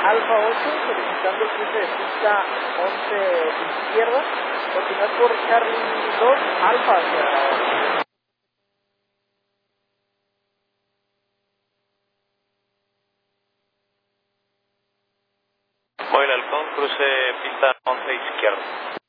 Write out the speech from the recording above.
Alfa 8, solicitando el cruce de pista 11 izquierda, continuar por Charlie 2, Alfa hacia... Móvil Halcón, cruce pista 11 izquierda.